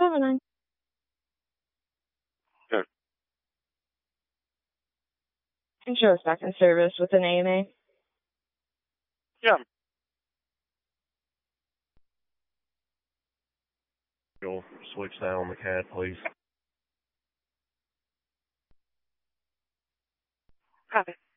Gemini. Sure. Can show us back in service with an AMA. Yeah. You'll switch that on the CAD, please. Copy.